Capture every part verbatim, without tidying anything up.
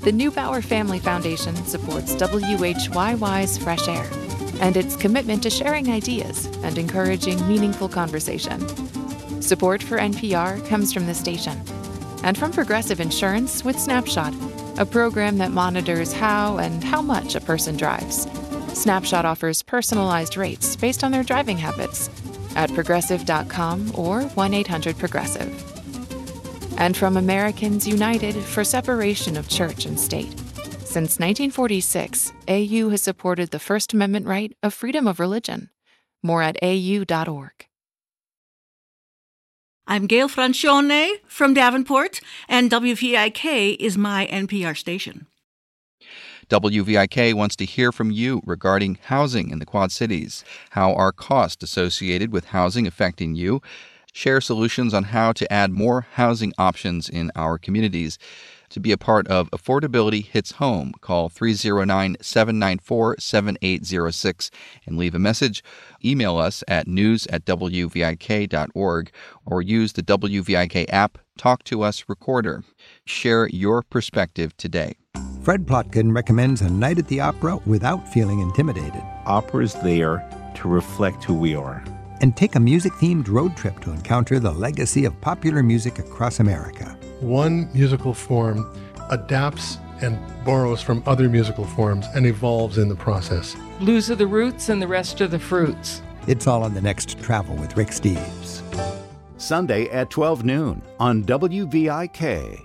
The Neubauer Family Foundation supports W H Y Y's Fresh Air and its commitment to sharing ideas and encouraging meaningful conversation. Support for N P R comes from the station and from Progressive Insurance with Snapshot, a program that monitors how and how much a person drives. Snapshot offers personalized rates based on their driving habits at progressive dot com or one eight hundred progressive. And from Americans United for Separation of Church and State. Since nineteen forty-six, A U has supported the First Amendment right of freedom of religion. More at A U dot org. I'm Gail Francione from Davenport, and W V I K is my N P R station. W V I K wants to hear from you regarding housing in the Quad Cities. How are costs associated with housing affecting you? Share solutions on how to add more housing options in our communities. To be a part of Affordability Hits Home, call three oh nine, seven nine four, seven eight oh six and leave a message. Email us at news at w v i k dot org or use the W V I K app Talk to Us Recorder. Share your perspective today. Fred Plotkin recommends a night at the opera without feeling intimidated. Opera is there to reflect who we are. And take a music-themed road trip to encounter the legacy of popular music across America. One musical form adapts and borrows from other musical forms and evolves in the process. Blues are the roots and the rest are the fruits. It's all on the next Travel with Rick Steves. Sunday at twelve noon on W V I K.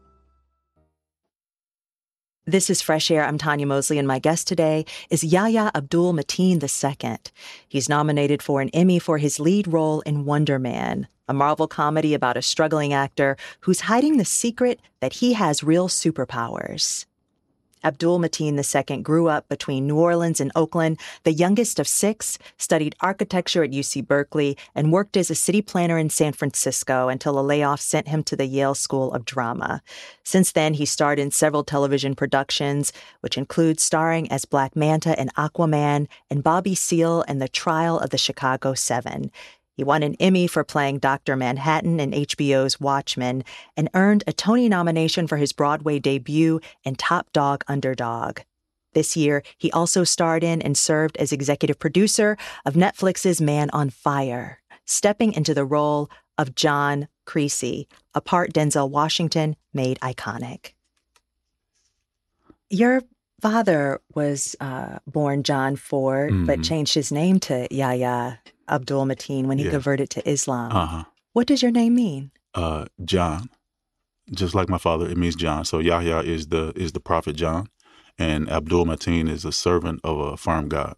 This is Fresh Air. I'm Tanya Mosley, and my guest today is Yahya Abdul-Mateen the Second. He's nominated for an Emmy for his lead role in Wonder Man, a Marvel comedy about a struggling actor who's hiding the secret that he has real superpowers. Abdul-Mateen the Second grew up between New Orleans and Oakland, the youngest of six, studied architecture at U C Berkeley, and worked as a city planner in San Francisco until a layoff sent him to the Yale School of Drama. Since then, he starred in several television productions, which include starring as Black Manta in Aquaman and Bobby Seale in The Trial of the Chicago Seven. He won an Emmy for playing Doctor Manhattan in H B O's Watchmen and earned a Tony nomination for his Broadway debut in Top Dog Underdog. This year, he also starred in and served as executive producer of Netflix's Man on Fire, stepping into the role of John Creasy, a part Denzel Washington made iconic. Your father was uh, born John Ford, mm-hmm. but changed his name to Yahya Abdul-Mateen when he yeah. converted to Islam. Uh-huh. What does your name mean? Uh, John, just like my father, it means John. So Yahya is the is the prophet John, and Abdul-Mateen is a servant of a firm God.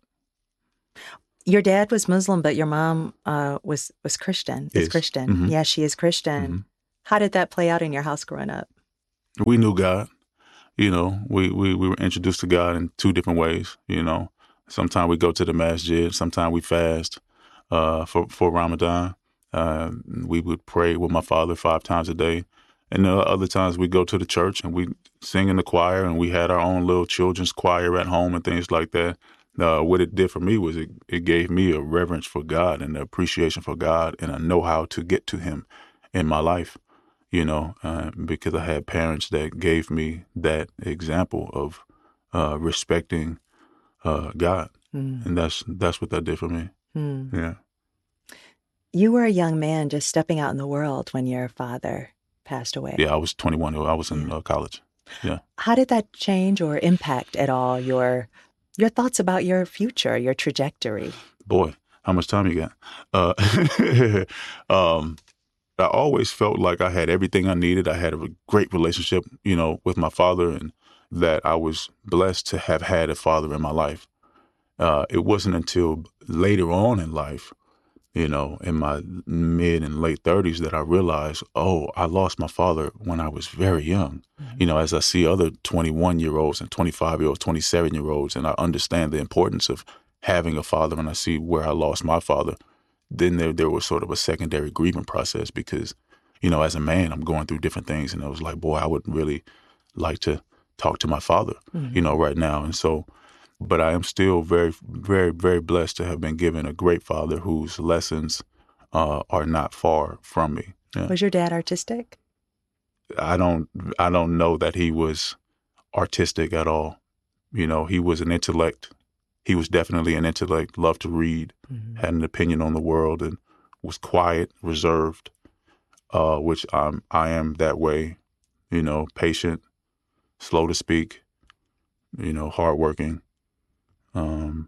Your dad was Muslim, but your mom uh, was was Christian. Is, is Christian? Mm-hmm. Yeah, she is Christian. Mm-hmm. How did that play out in your house growing up? We knew God. You know, we, we, we were introduced to God in two different ways. You know, sometimes we go to the masjid, sometimes we fast. Uh, for, for Ramadan, uh, we would pray with my father five times a day. And uh, other times we go to the church and we sing in the choir, and we had our own little children's choir at home and things like that. Uh, what it did for me was it, it gave me a reverence for God and an appreciation for God and a know-how to get to him in my life, you know, uh, because I had parents that gave me that example of uh, respecting uh, God. Mm. And that's that's what that did for me. Hmm. Yeah. You were a young man just stepping out in the world when your father passed away. Yeah, I was twenty-one. I was in uh, college. Yeah. How did that change or impact at all your your thoughts about your future, your trajectory? Boy, how much time you got? Uh, um, I always felt like I had everything I needed. I had a great relationship, you know, with my father, and that I was blessed to have had a father in my life. Uh, it wasn't until later on in life, you know, in my mid and late thirties that I realized, oh, I lost my father when I was very young. Mm-hmm. You know, as I see other twenty-one-year-olds and twenty-five-year-olds, twenty-seven-year-olds, and I understand the importance of having a father, and I see where I lost my father, then there there was sort of a secondary grieving process because, you know, as a man, I'm going through different things, and I was like, boy, I would really like to talk to my father, mm-hmm. you know, right now. And so, but I am still very, very, very blessed to have been given a great father whose lessons uh, are not far from me. Yeah. Was your dad artistic? I don't, I don't know that he was artistic at all. You know, he was an intellect. He was definitely an intellect, loved to read, mm-hmm. had an opinion on the world, and was quiet, reserved, uh, which I'm, I am that way, you know, patient, slow to speak, you know, hardworking. Um,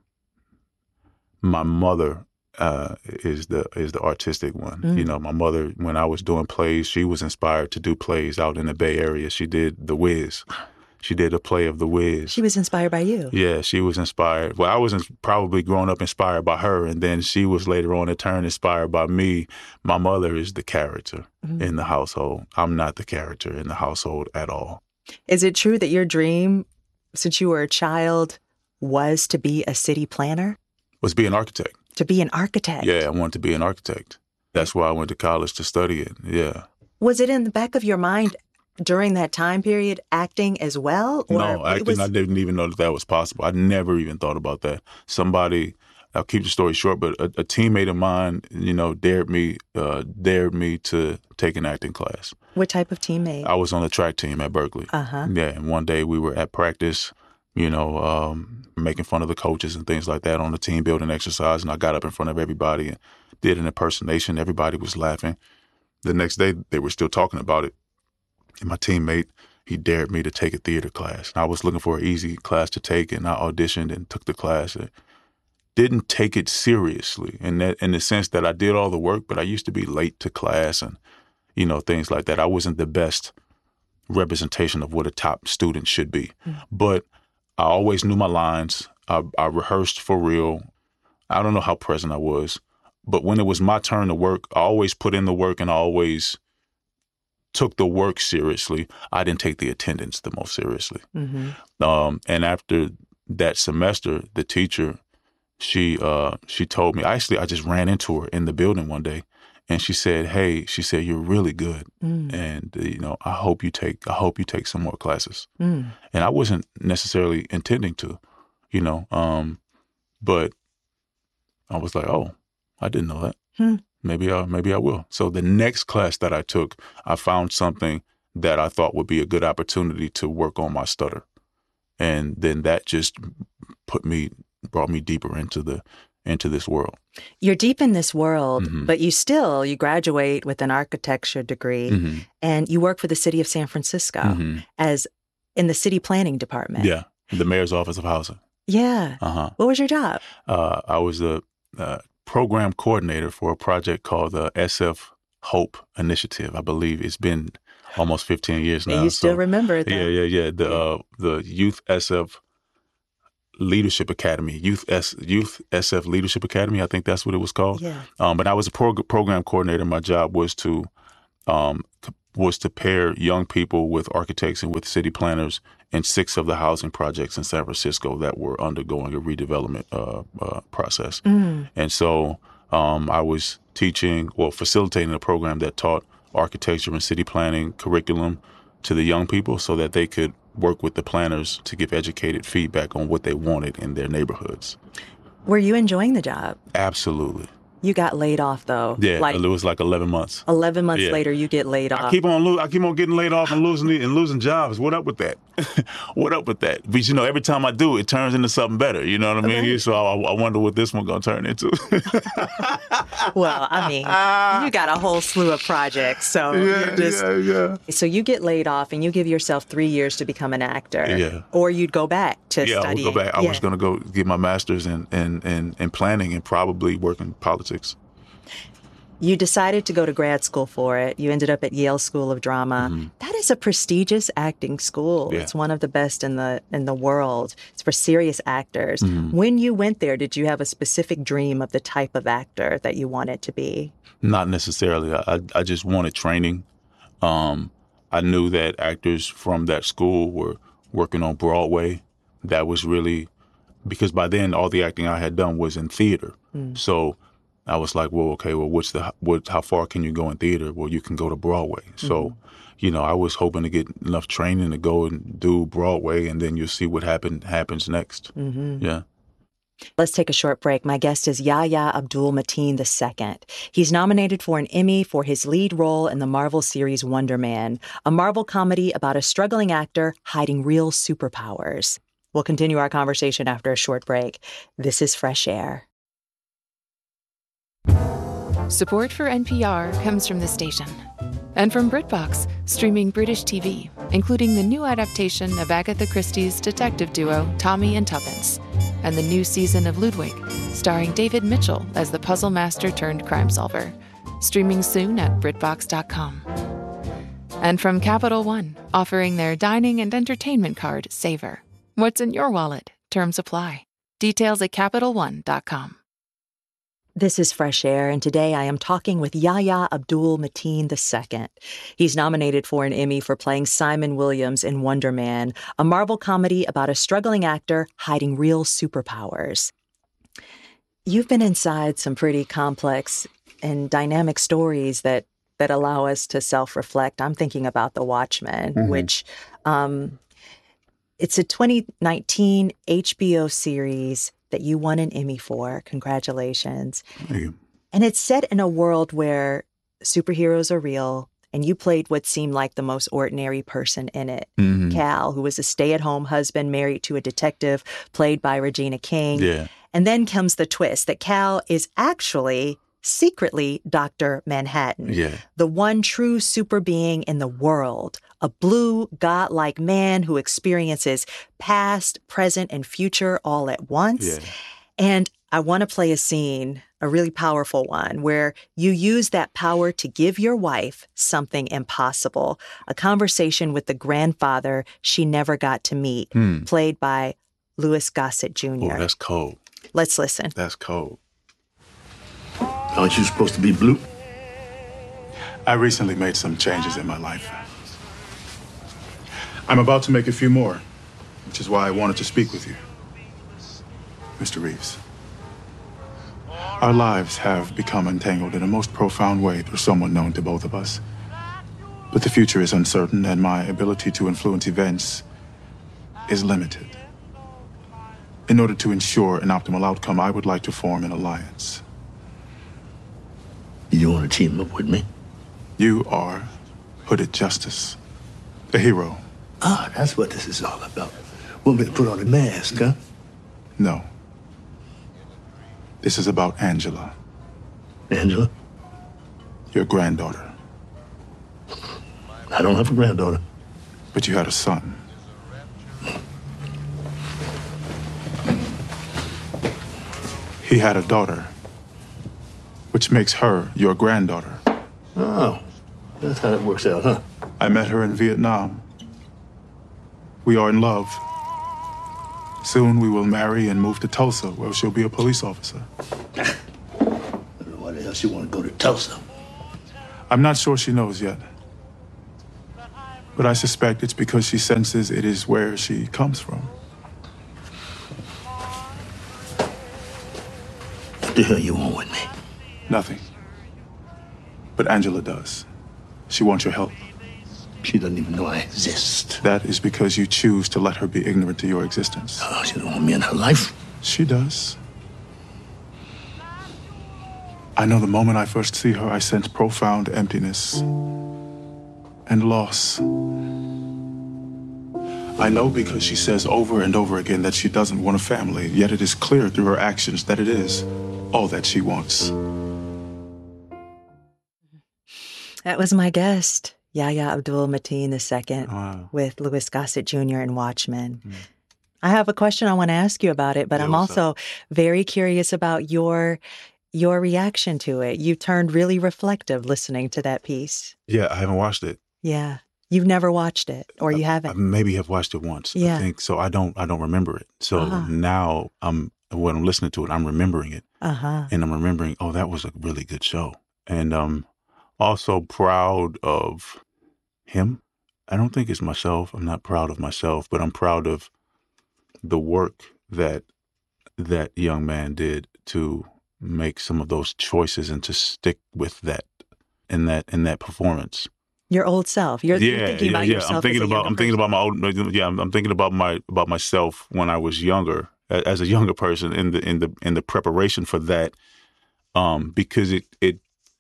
my mother uh, is the is the artistic one. Mm. You know, my mother, when I was doing plays, she was inspired to do plays out in the Bay Area. She did The Wiz. She did a play of The Wiz. She was inspired by you. Yeah, she was inspired. Well, I was ins- probably growing up inspired by her, and then she was later on in turn inspired by me. My mother is the character mm. in the household. I'm not the character in the household at all. Is it true that your dream, since you were a child, was to be a city planner? Was be an architect. To be an architect? Yeah, I wanted to be an architect. That's why I went to college to study it, yeah. Was it in the back of your mind during that time period, acting as well? Or no, acting, was... I didn't even know that that was possible. I never even thought about that. Somebody, I'll keep the story short, but a, a teammate of mine, you know, dared me, uh, dared me to take an acting class. What type of teammate? I was on the track team at Berkeley. Uh-huh. Yeah, and one day we were at practice, you know, um, making fun of the coaches and things like that on the team building exercise, and I got up in front of everybody and did an impersonation. Everybody was laughing. The next day, they were still talking about it. And my teammate, he dared me to take a theater class. And I was looking for an easy class to take, and I auditioned and took the class. And didn't take it seriously in that, in the sense that I did all the work, but I used to be late to class and, you know, things like that. I wasn't the best representation of what a top student should be. Mm. But I always knew my lines. I, I rehearsed for real. I don't know how present I was. But when it was my turn to work, I always put in the work and I always took the work seriously. I didn't take the attendance the most seriously. Mm-hmm. Um, and after that semester, the teacher, she uh, she told me, actually, I just ran into her in the building one day, and she said, "Hey," she said, "you're really good, mm. and uh, you know, I hope you take I hope you take some more classes." Mm. And I wasn't necessarily intending to, you know, um, but I was like, "Oh, I didn't know that." Hmm. Maybe I, maybe I will. So the next class that I took, I found something that I thought would be a good opportunity to work on my stutter. And then that just put me, brought me deeper into the, into this world. You're deep in this world, mm-hmm. but you still, you graduate with an architecture degree mm-hmm. and you work for the city of San Francisco mm-hmm. as in the city planning department. Yeah. The mayor's office of housing. Yeah. Uh-huh. What was your job? Uh, I was the, uh, program coordinator for a project called the S F Hope Initiative. I believe it's been almost fifteen years now. And you still so, remember it, though. Yeah, yeah, yeah. The yeah. Uh, the Youth S F Leadership Academy, Youth S Youth S F Leadership Academy. I think that's what it was called. Yeah. Um, but I was a prog- program coordinator. My job was to um, was to pair young people with architects and with city planners in six of the housing projects in San Francisco that were undergoing a redevelopment uh, uh, process. Mm. And so um, I was teaching, well, facilitating a program that taught architecture and city planning curriculum to the young people so that they could work with the planners to give educated feedback on what they wanted in their neighborhoods. Were you enjoying the job? Absolutely. You got laid off, though. Yeah, like, it was like eleven months. Eleven months yeah. later, you get laid off. I keep on, lo- I keep on getting laid off and losing and losing jobs. What up with that? What up with that? But you know, every time I do, it turns into something better. You know what I mean? Okay. So I, I wonder what this one's gonna turn into. Well, I mean, you got a whole slew of projects, so yeah, you're just, yeah, yeah. So you get laid off, and you give yourself three years to become an actor. Yeah. Or you'd go back to yeah, study. Yeah, I would go back. I yeah. was gonna go get my master's in in, in in planning and probably work in politics. You decided to go to grad school for it. You ended up at Yale School of Drama. Mm-hmm. That is a prestigious acting school. Yeah. It's one of the best in the in the world. It's for serious actors. Mm-hmm. When you went there, did you have a specific dream of the type of actor that you wanted to be? Not necessarily. I I just wanted training. Um, I knew that actors from that school were working on Broadway. That was really, because by then all the acting I had done was in theater. Mm. So I was like, well, okay, well, what's the what? How far can you go in theater? Well, you can go to Broadway. Mm-hmm. So, you know, I was hoping to get enough training to go and do Broadway, and then you'll see what happen happens next. Mm-hmm. Yeah. Let's take a short break. My guest is Yahya Abdul-Mateen the second. He's nominated for an Emmy for his lead role in the Marvel series Wonder Man, a Marvel comedy about a struggling actor hiding real superpowers. We'll continue our conversation after a short break. This is Fresh Air. Support for N P R comes from the station and from BritBox, streaming British T V, including the new adaptation of Agatha Christie's detective duo Tommy and Tuppence, and the new season of Ludwig, starring David Mitchell as the puzzle master turned crime solver, streaming soon at BritBox dot com. And from Capital One, offering their dining and entertainment card, Savor. What's in your wallet? Terms apply. Details at Capital One dot com. This is Fresh Air, and today I am talking with Yahya Abdul-Mateen the second. He's nominated for an Emmy for playing Simon Williams in Wonder Man, a Marvel comedy about a struggling actor hiding real superpowers. You've been inside some pretty complex and dynamic stories that, that allow us to self-reflect. I'm thinking about The Watchmen, mm-hmm. which um, it's a twenty nineteen H B O series that you won an Emmy for. Congratulations. Thank you. And it's set in a world where superheroes are real, and you played what seemed like the most ordinary person in it. Mm-hmm. Cal, who was a stay-at-home husband married to a detective played by Regina King. Yeah. And then comes the twist that Cal is actually secretly Doctor Manhattan, yeah. the one true super being in the world, a blue, godlike man who experiences past, present, and future all at once. Yeah. And I want to play a scene, a really powerful one, where you use that power to give your wife something impossible, a conversation with the grandfather she never got to meet, hmm. played by Louis Gossett Junior Oh, that's cold. Let's listen. That's cold. Aren't you supposed to be blue? I recently made some changes in my life. I'm about to make a few more, which is why I wanted to speak with you. Mister Reeves, our lives have become entangled in a most profound way through someone known to both of us. But the future is uncertain, and my ability to influence events is limited. In order to ensure an optimal outcome, I would like to form an alliance. You want to team up with me? You are Hooded Justice, the hero. Ah, that's what this is all about. Want me to put on a mask, huh? No. This is about Angela. Angela? Your granddaughter. I don't have a granddaughter. But you had a son. He had a daughter, which makes her your granddaughter. Oh, that's how that works out, huh? I met her in Vietnam. We are in love. Soon we will marry and move to Tulsa, where she'll be a police officer. I don't know why the hell she want to go to Tulsa. I'm not sure she knows yet. But I suspect it's because she senses it is where she comes from. What the hell you want with me? Nothing. But Angela does. She wants your help. She doesn't even know I exist. That is because you choose to let her be ignorant to your existence. Oh, she don't want me in her life? She does. I know the moment I first see her, I sense profound emptiness and loss. I know because she says over and over again that she doesn't want a family, yet it is clear through her actions that it is all that she wants. That was my guest, Yahya Abdul-Mateen the second, wow. with Louis Gossett Junior in Watchmen. Mm. I have a question I want to ask you about it, but yeah, I'm also up? very curious about your your reaction to it. You turned really reflective listening to that piece. Yeah, I haven't watched it. Yeah. You've never watched it, or you I, haven't? I maybe have watched it once. Yeah. I think so. I don't. I don't remember it. So uh-huh. now I'm when I'm listening to it, I'm remembering it, uh-huh. and I'm remembering. Oh, that was a really good show, and um, also proud of him. I don't think it's myself. I'm not proud of myself, but I'm proud of the work that that young man did to make some of those choices and to stick with that in that in that performance. Your old self. You're, yeah, you're thinking yeah, about yeah. yourself. I'm thinking as a about. I'm thinking person. about my old. Yeah, I'm, I'm thinking about my about myself when I was younger, a- as a younger person in the in the in the preparation for that, um, because it it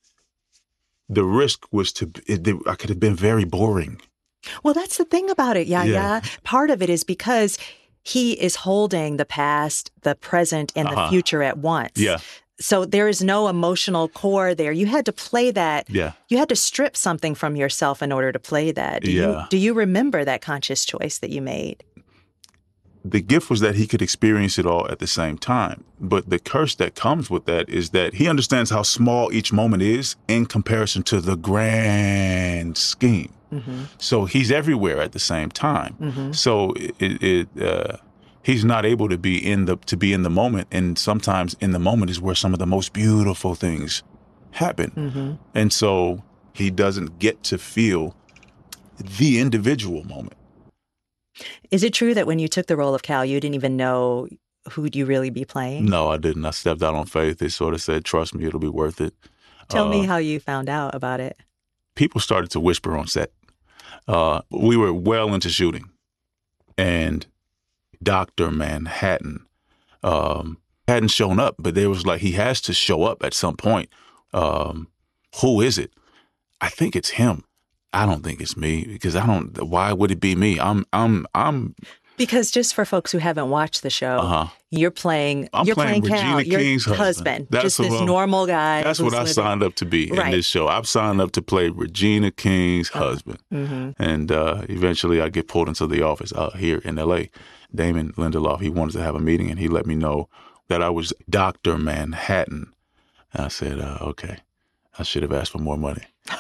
the risk was to it, it, I could have been very boring. Well, that's the thing about it, Yaya. Yeah. Part of it is because he is holding the past, the present, and the Uh-huh. future at once. Yeah. So there is no emotional core there. You had to play that. Yeah. You had to strip something from yourself in order to play that. Do Yeah. You, do you remember that conscious choice that you made? The gift was that he could experience it all at the same time. But the curse that comes with that is that he understands how small each moment is in comparison to the grand scheme. Mm-hmm. So he's everywhere at the same time. Mm-hmm. So it, it uh, he's not able to be in the to be in the moment, and sometimes in the moment is where some of the most beautiful things happen. Mm-hmm. And so he doesn't get to feel the individual moment. Is it true that when you took the role of Cal, you didn't even know who'd you really be playing? No, I didn't. I stepped out on faith. They sort of said, "Trust me, it'll be worth it." Tell uh, me how you found out about it. People started to whisper on set. Uh, we were well into shooting, and Doctor Manhattan um, hadn't shown up, but there was like, he has to show up at some point. Um, who is it? I think it's him. I don't think it's me, because I don't, why would it be me? I'm, I'm, I'm. Because just for folks who haven't watched the show, Uh-huh. you're playing, I'm you're playing playing Cal, Regina your King's husband, husband. That's just what this I'm- normal guy. That's who's what I living- signed up to be Right. in this show. I've signed up to play Regina King's husband. Mm-hmm. And uh, eventually I get pulled into the office out here in L A. Damon Lindelof, he wanted to have a meeting, and he let me know that I was Doctor Manhattan. And I said, uh, okay, I should have asked for more money.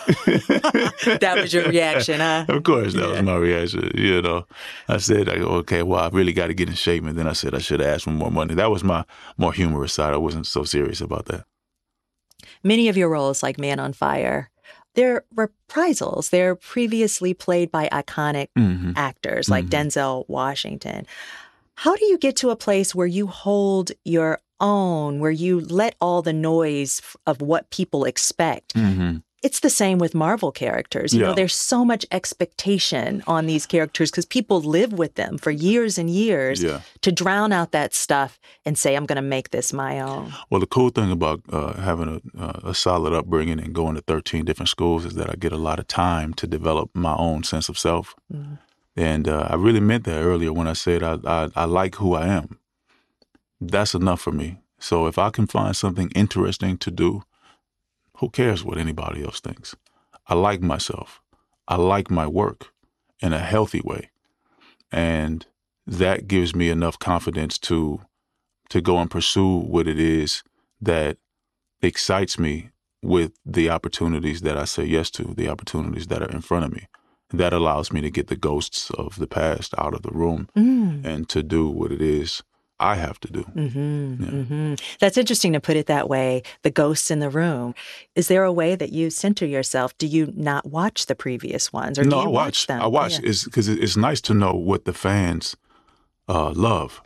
That was your reaction, huh? Of course, that Yeah. was my reaction. You know, I said, I go, okay, well, I really got to get in shape. And then I said, I should have asked for more money. That was my more humorous side. I wasn't so serious about that. Many of your roles, like Man on Fire, they're reprisals. They're previously played by iconic Mhm. actors like Mhm. Denzel Washington. How do you get to a place where you hold your own, where you let all the noise f- of what people expect? Mm-hmm. It's the same with Marvel characters. You know, Yeah. there's so much expectation on these characters because people live with them for years and years. Yeah. To drown out that stuff and say, I'm going to make this my own. Well, the cool thing about uh, having a, uh, a solid upbringing and going to thirteen different schools is that I get a lot of time to develop my own sense of self. Mhm. And uh, I really meant that earlier when I said I, I, I like who I am. That's enough for me. So if I can find something interesting to do, who cares what anybody else thinks? I like myself. I like my work in a healthy way. And that gives me enough confidence to to go and pursue what it is that excites me with the opportunities that I say yes to, the opportunities that are in front of me. That allows me to get the ghosts of the past out of the room Mm. and to do what it is I have to do. Mm-hmm, Yeah. mm-hmm. That's interesting to put it that way, the ghosts in the room. Is there a way that you center yourself? Do you not watch the previous ones, or no, do you I watch, watch. them? I watch. Yeah. It's because it's nice to know what the fans uh, love.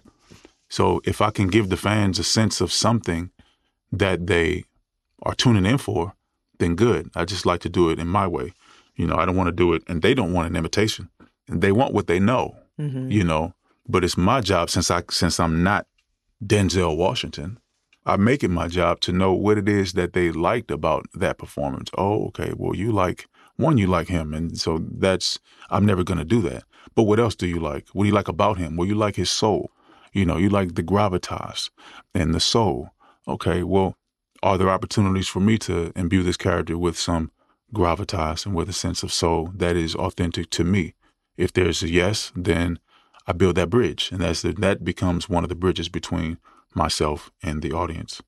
So if I can give the fans a sense of something that they are tuning in for, then good. I just like to do it in my way. You know, I don't want to do it, and they don't want an imitation. They want what they know. Mhm. You know, but it's my job, since I since I'm not Denzel Washington, I make it my job to know what it is that they liked about that performance. Oh, okay. Well, you like one, you like him, and so that's I'm never going to do that. But what else do you like? What do you like about him? Well, you like his soul. You know, you like the gravitas and the soul. Okay. Well, are there opportunities for me to imbue this character with some gravitas and with a sense of soul that is authentic to me? If there's a yes, then I build that bridge, and that's the, that becomes one of the bridges between myself and the audience.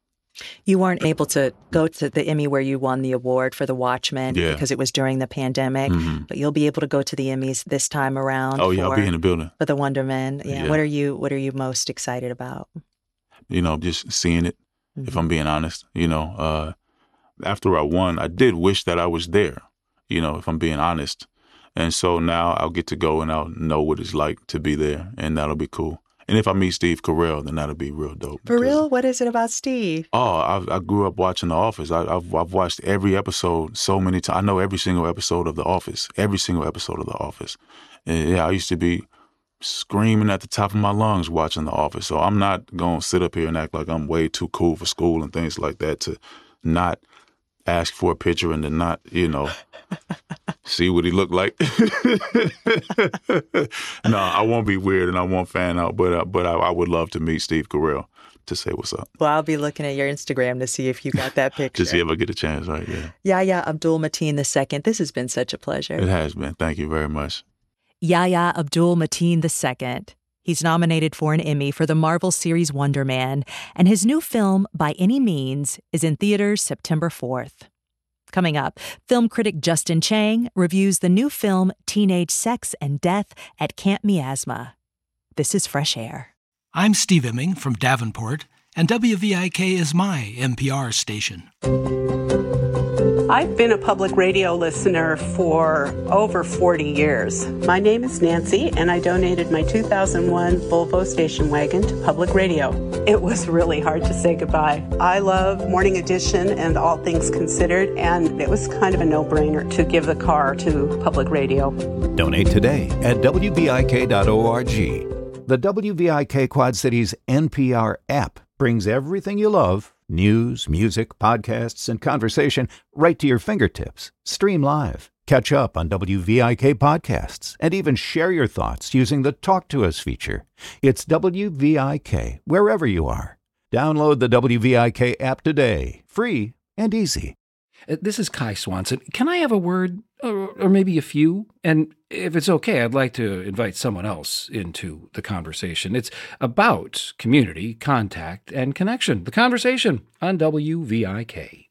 You weren't able to go to the Emmy where you won the award for The Watchmen Yeah. because it was during the pandemic, Mhm. but you'll be able to go to the Emmys this time around. Oh yeah, for, I'll be in the building. for the Wonder Man. Yeah. Yeah. What are you What are you most excited about? You know, just seeing it. Mm-hmm. If I'm being honest, you know, uh, after I won, I did wish that I was there. You know, if I'm being honest, and so now I'll get to go and I'll know what it's like to be there, and that'll be cool. And if I meet Steve Carell, then that'll be real dope. For real? What is it about Steve? Oh, I, I grew up watching The Office. I, I've, I've watched every episode so many times. I know every single episode of The Office, every single episode of The Office. And yeah, I used to be screaming at the top of my lungs watching The Office. So I'm not going to sit up here and act like I'm way too cool for school and things like that to not ask for a picture and to not, you know, see what he looked like. No, I won't be weird and I won't fan out, but uh, but I, I would love to meet Steve Carell to say what's up. Well, I'll be looking at your Instagram to see if you got that picture. To see if I get a chance, right? Yeah. Yahya Abdul-Mateen the Second, this has been such a pleasure. It has been. Thank you very much. Yahya Abdul-Mateen the Second. He's nominated for an Emmy for the Marvel series Wonder Man, and his new film, By Any Means, is in theaters September fourth. Coming up, film critic Justin Chang reviews the new film Teenage Sex and Death at Camp Miasma. This is Fresh Air. I'm Steve Emming from Davenport, and W V I K is my N P R station. I've been a public radio listener for over forty years. My name is Nancy, and I donated my two thousand one Volvo station wagon to public radio. It was really hard to say goodbye. I love Morning Edition and All Things Considered, and it was kind of a no-brainer to give the car to public radio. Donate today at W V I K dot org. The W V I K Quad Cities N P R app brings everything you love, news, music, podcasts, and conversation, right to your fingertips. Stream live, catch up on W V I K podcasts, and even share your thoughts using the Talk to Us feature. It's W V I K wherever you are. Download the W V I K app today, free and easy. This is Kai Swanson. Can I have a word, or, or maybe a few? And if it's okay, I'd like to invite someone else into the conversation. It's about community, contact, and connection. The conversation on W V I K.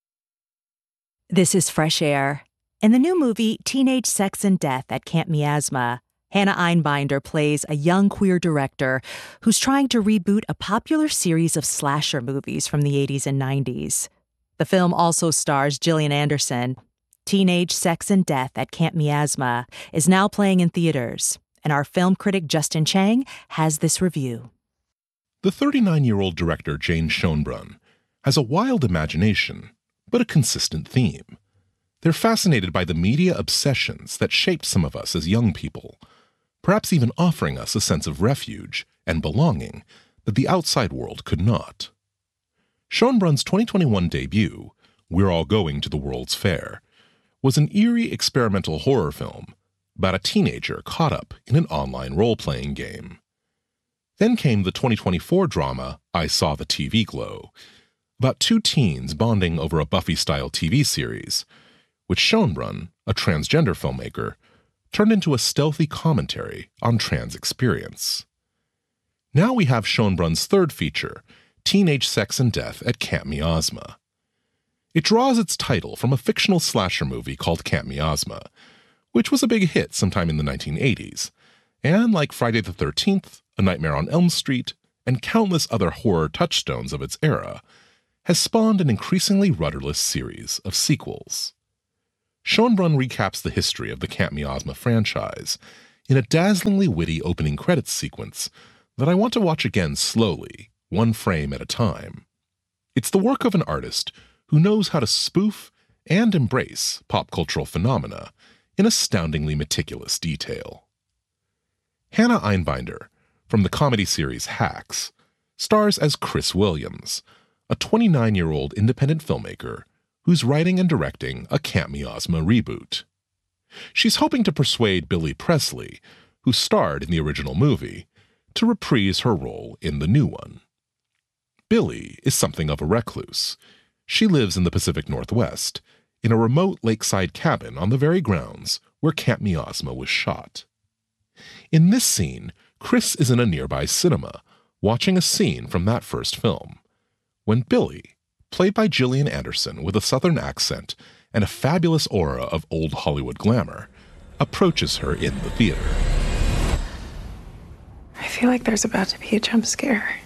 This is Fresh Air. In the new movie Teenage Sex and Death at Camp Miasma, Hannah Einbinder plays a young queer director who's trying to reboot a popular series of slasher movies from the eighties and nineties. The film also stars Gillian Anderson. Teenage Sex and Death at Camp Miasma is now playing in theaters, and our film critic Justin Chang has this review. The thirty-nine-year-old director Jane Schoenbrunn has a wild imagination, but a consistent theme. They're fascinated by the media obsessions that shaped some of us as young people, perhaps even offering us a sense of refuge and belonging that the outside world could not. Schoenbrunn's twenty twenty-one debut, We're All Going to the World's Fair, was an eerie experimental horror film about a teenager caught up in an online role-playing game. Then came the twenty twenty-four drama I Saw the T V Glow, about two teens bonding over a Buffy-style T V series, which Schoenbrunn, a transgender filmmaker, turned into a stealthy commentary on trans experience. Now we have Schoenbrunn's third feature, Teenage Sex and Death at Camp Miasma. It draws its title from a fictional slasher movie called Camp Miasma, which was a big hit sometime in the nineteen eighties, and like Friday the thirteenth, A Nightmare on Elm Street, and countless other horror touchstones of its era, has spawned an increasingly rudderless series of sequels. Schoenbrunn recaps the history of the Camp Miasma franchise in a dazzlingly witty opening credits sequence that I want to watch again slowly, one frame at a time. It's the work of an artist who knows how to spoof and embrace pop cultural phenomena in astoundingly meticulous detail. Hannah Einbinder, from the comedy series Hacks, stars as Chris Williams, a twenty-nine-year-old independent filmmaker who's writing and directing a Camp Miasma reboot. She's hoping to persuade Billy Presley, who starred in the original movie, to reprise her role in the new one. Billy is something of a recluse. She lives in the Pacific Northwest, in a remote lakeside cabin on the very grounds where Camp Miasma was shot. In this scene, Chris is in a nearby cinema, watching a scene from that first film, when Billy, played by Gillian Anderson with a southern accent and a fabulous aura of old Hollywood glamour, approaches her in the theater. I feel like there's about to be a jump scare.